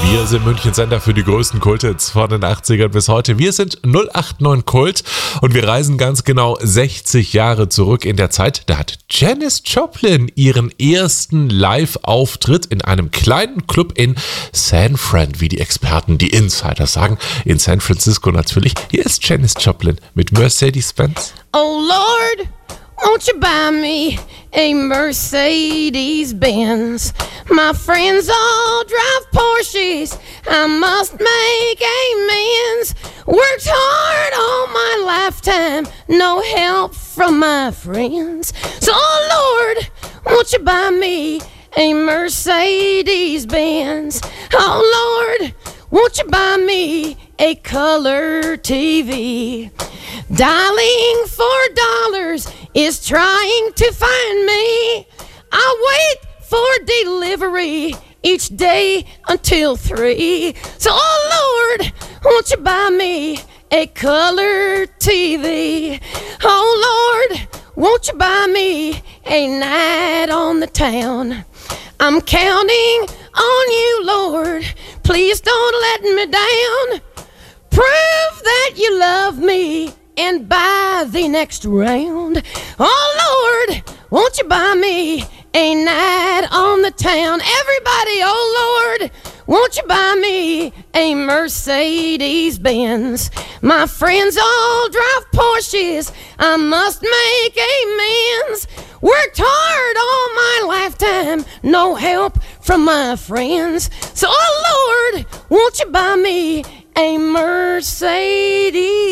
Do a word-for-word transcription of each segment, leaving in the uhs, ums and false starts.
Wir sind Münchens Sender für die größten Kulthits von den achtzigern bis heute. Wir sind null acht neun Kult und wir reisen ganz genau sechzig Jahre zurück in der Zeit. Da hat Janis Joplin ihren ersten Live-Auftritt in einem kleinen Club in San Fran, wie die Experten, die Insider sagen. In San Francisco natürlich. Hier ist Janis Joplin mit Mercedes-Benz. Oh Lord, won't you buy me a Mercedes-Benz? My friends all drive Porsches, I must make amends. Worked hard all my lifetime, no help from my friends. So oh Lord, won't you buy me a Mercedes-Benz? Oh Lord, won't you buy me a color T V? Dialing for dollars is trying to find me. I wait for delivery each day until three. So, oh Lord, won't you buy me a color T V? Oh Lord, won't you buy me a night on the town? I'm counting on you, Lord. Please don't let me down. Prove that you love me and buy the next round. Oh Lord, won't you buy me a night on the town? Everybody, oh Lord, won't you buy me a Mercedes-Benz? My friends all drive Porsches, I must make amends. Worked hard all my lifetime, no help from my friends. So oh Lord, won't you buy me a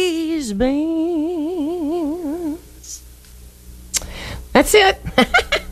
Mercedes-Benz? That's it.